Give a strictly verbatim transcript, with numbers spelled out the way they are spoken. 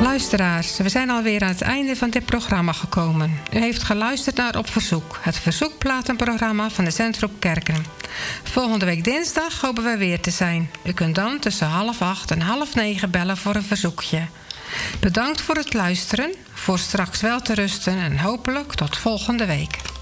Luisteraars, we zijn alweer aan het einde van dit programma gekomen. U heeft geluisterd naar Op Verzoek, het verzoekplatenprogramma van de Zandvoort Kerken. Volgende week dinsdag hopen we weer te zijn. U kunt dan tussen half acht en half negen bellen voor een verzoekje. Bedankt voor het luisteren, voor straks wel te rusten en hopelijk tot volgende week.